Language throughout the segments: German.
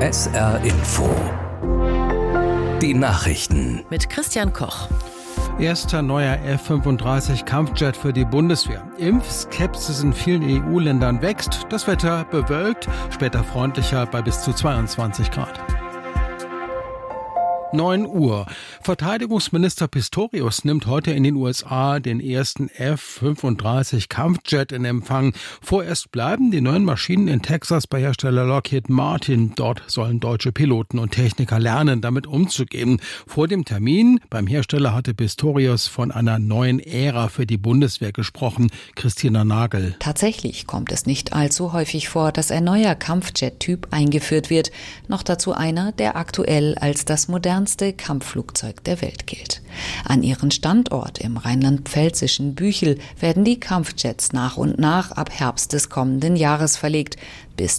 SR Info. Die Nachrichten. Mit Christian Koch. Erster neuer F-35-Kampfjet für die Bundeswehr. Impfskepsis in vielen EU-Ländern wächst. Das Wetter bewölkt, später freundlicher bei bis zu 22 Grad. 9 Uhr. Verteidigungsminister Pistorius nimmt heute in den USA den ersten F-35 Kampfjet in Empfang. Vorerst bleiben die neuen Maschinen in Texas bei Hersteller Lockheed Martin. Dort sollen deutsche Piloten und Techniker lernen, damit umzugehen. Vor dem Termin beim Hersteller hatte Pistorius von einer neuen Ära für die Bundeswehr gesprochen. Christina Nagel. Tatsächlich kommt es nicht allzu häufig vor, dass ein neuer Kampfjet-Typ eingeführt wird. Noch dazu einer, der aktuell als das modernste Kampfflugzeug der Welt gilt. An ihren Standort im rheinland-pfälzischen Büchel werden die Kampfjets nach und nach ab Herbst des kommenden Jahres verlegt. Bis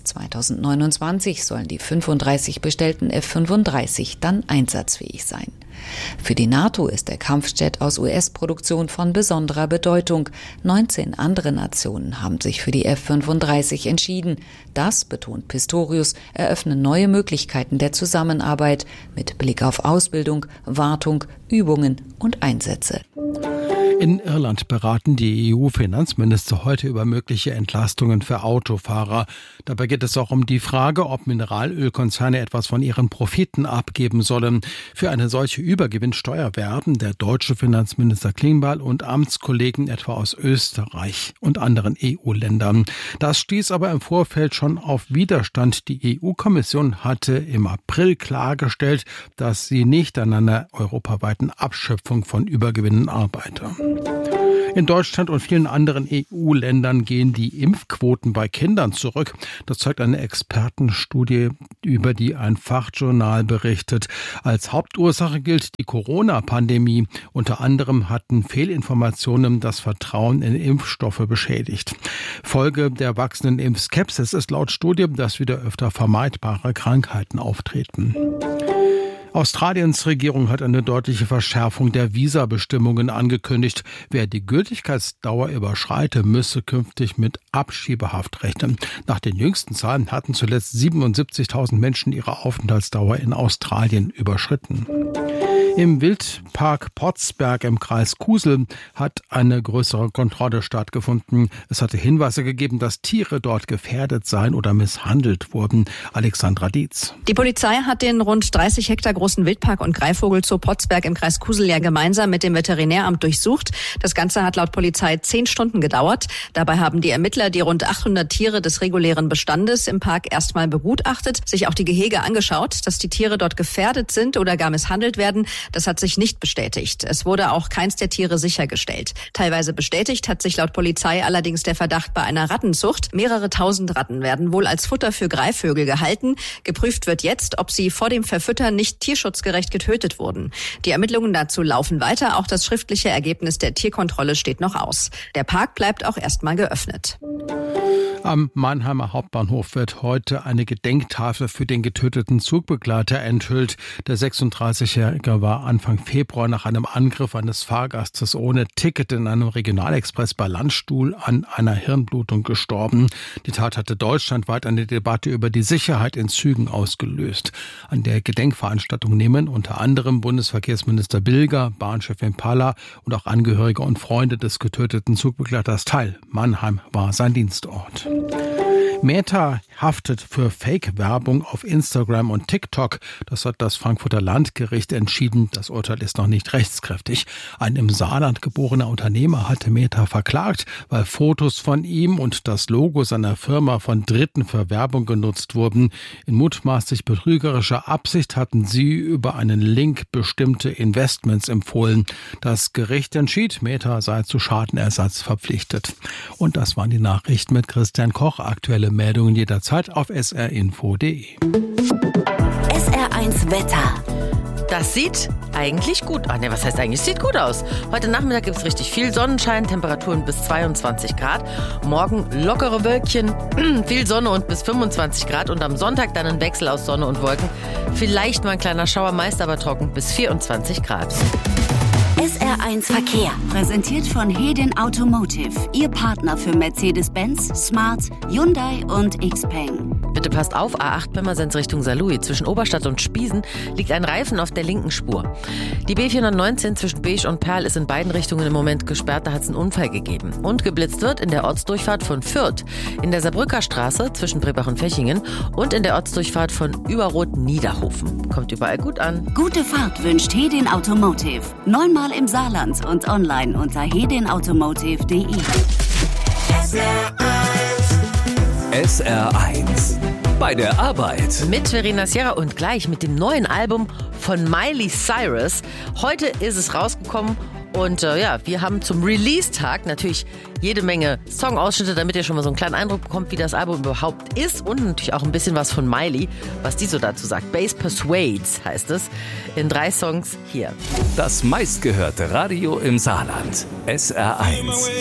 2029 sollen die 35 bestellten F-35 dann einsatzfähig sein. Für die NATO ist der Kampfjet aus US-Produktion von besonderer Bedeutung. 19 andere Nationen haben sich für die F-35 entschieden. Das, betont Pistorius, eröffne neue Möglichkeiten der Zusammenarbeit mit Blick auf Ausbildung, Wartung, Übungen und Einsätze. In Irland beraten die EU-Finanzminister heute über mögliche Entlastungen für Autofahrer. Dabei geht es auch um die Frage, ob Mineralölkonzerne etwas von ihren Profiten abgeben sollen. Für eine solche Übergewinnsteuer werben der deutsche Finanzminister Klingbeil und Amtskollegen etwa aus Österreich und anderen EU-Ländern. Das stieß aber im Vorfeld schon auf Widerstand. Die EU-Kommission hatte im April klargestellt, dass sie nicht an einer europaweiten Abschöpfung von Übergewinnen arbeite. In Deutschland und vielen anderen EU-Ländern gehen die Impfquoten bei Kindern zurück. Das zeigt eine Expertenstudie, über die ein Fachjournal berichtet. Als Hauptursache gilt die Corona-Pandemie. Unter anderem hatten Fehlinformationen das Vertrauen in Impfstoffe beschädigt. Folge der wachsenden Impfskepsis ist laut Studie, dass wieder öfter vermeidbare Krankheiten auftreten. Australiens Regierung hat eine deutliche Verschärfung der Visabestimmungen angekündigt. Wer die Gültigkeitsdauer überschreite, müsse künftig mit Abschiebehaft rechnen. Nach den jüngsten Zahlen hatten zuletzt 77.000 Menschen ihre Aufenthaltsdauer in Australien überschritten. Im Wildpark Potsberg im Kreis Kusel hat eine größere Kontrolle stattgefunden. Es hatte Hinweise gegeben, dass Tiere dort gefährdet seien oder misshandelt wurden. Alexandra Dietz. Die Polizei hat den rund 30 Hektar großen Wildpark und Greifvogelzoo Potsberg im Kreis Kusel ja gemeinsam mit dem Veterinäramt durchsucht. Das Ganze hat laut Polizei 10 Stunden gedauert. Dabei haben die Ermittler die rund 800 Tiere des regulären Bestandes im Park erstmal begutachtet, sich auch die Gehege angeschaut. Dass die Tiere dort gefährdet sind oder gar misshandelt werden, das hat sich nicht bestätigt. Es wurde auch keins der Tiere sichergestellt. Teilweise bestätigt hat sich laut Polizei allerdings der Verdacht bei einer Rattenzucht. Mehrere tausend Ratten werden wohl als Futter für Greifvögel gehalten. Geprüft wird jetzt, ob sie vor dem Verfüttern nicht tierschutzgerecht getötet wurden. Die Ermittlungen dazu laufen weiter. Auch das schriftliche Ergebnis der Tierkontrolle steht noch aus. Der Park bleibt auch erstmal geöffnet. Am Mannheimer Hauptbahnhof wird heute eine Gedenktafel für den getöteten Zugbegleiter enthüllt. Der 36-Jährige war Anfang Februar nach einem Angriff eines Fahrgastes ohne Ticket in einem Regionalexpress bei Landstuhl an einer Hirnblutung gestorben. Die Tat hatte deutschlandweit eine Debatte über die Sicherheit in Zügen ausgelöst. An der Gedenkveranstaltung nehmen unter anderem Bundesverkehrsminister Bilger, Bahnchef Impalla und auch Angehörige und Freunde des getöteten Zugbegleiters teil. Mannheim war sein Dienstort. Meta haftet für Fake-Werbung auf Instagram und TikTok. Das hat das Frankfurter Landgericht entschieden. Das Urteil ist noch nicht rechtskräftig. Ein im Saarland geborener Unternehmer hatte Meta verklagt, weil Fotos von ihm und das Logo seiner Firma von Dritten für Werbung genutzt wurden. In mutmaßlich betrügerischer Absicht hatten sie über einen Link bestimmte Investments empfohlen. Das Gericht entschied, Meta sei zu Schadenersatz verpflichtet. Und das waren die Nachrichten mit Christian Koch. Aktuelle Meldungen jederzeit auf srinfo.de. SR1 Wetter. Das sieht eigentlich gut aus. Was heißt eigentlich? Sieht gut aus. Heute Nachmittag gibt es richtig viel Sonnenschein, Temperaturen bis 22 Grad. Morgen lockere Wölkchen, viel Sonne und bis 25 Grad. Und am Sonntag dann ein Wechsel aus Sonne und Wolken. Vielleicht mal ein kleiner Schauer, meist aber trocken bis 24 Grad. SR1 Verkehr. Präsentiert von Hedin Automotive. Ihr Partner für Mercedes-Benz, Smart, Hyundai und XPeng. Bitte Bitte passt auf, A8 Pirmasens Richtung Saarlouis. Zwischen Oberstadt und Spiesen liegt ein Reifen auf der linken Spur. Die B419 zwischen Beesch und Perl ist in beiden Richtungen im Moment gesperrt, da hat es einen Unfall gegeben. Und geblitzt wird in der Ortsdurchfahrt von Fürth, in der Saarbrücker Straße zwischen Brebach und Fechingen und in der Ortsdurchfahrt von Überroth-Niederhofen. Kommt überall gut an. Gute Fahrt wünscht Hedin Automotive. 9-mal im Saarland und online unter hedinautomotive.de. SR1 bei der Arbeit. Mit Verena Sierra und gleich mit dem neuen Album von Miley Cyrus. Heute ist es rausgekommen und wir haben zum Release-Tag natürlich jede Menge Songausschnitte, damit ihr schon mal so einen kleinen Eindruck bekommt, wie das Album überhaupt ist und natürlich auch ein bisschen was von Miley, was die so dazu sagt. Bass Persuades heißt es, in 3 Songs hier. Das meistgehörte Radio im Saarland. SR1.